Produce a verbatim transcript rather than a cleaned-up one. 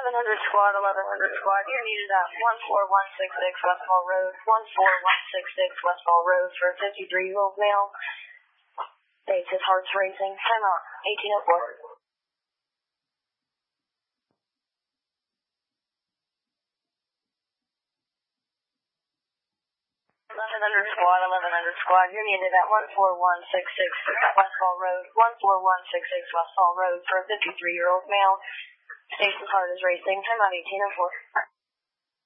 eleven hundred squad, eleven hundred squad. You're needed at one four one six six Westfall Road, one four one six six Westfall Road for a fifty-three-year-old male. States his heart's racing. Time out, eighteen oh four. eleven hundred squad, eleven hundred squad. You're needed at one four one six six Westfall Road, one four one six six Westfall Road for a fifty-three-year-old male. States his heart is racing. Time out, eighteen oh four.